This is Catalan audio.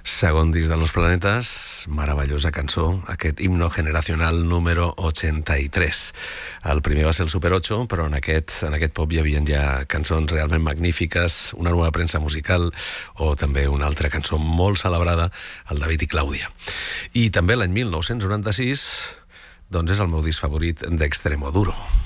Segon disc de Los Planetas, meravellosa cançó, aquest himno generacional número 83. El primer va ser el Super 8, però en aquest pop hi havia ja cançons realment magnífiques, Una nova premsa musical o també una altra cançó molt celebrada, el David i Clàudia. I també l'any 1996, doncs és el meu disc favorit d'Extremoduro.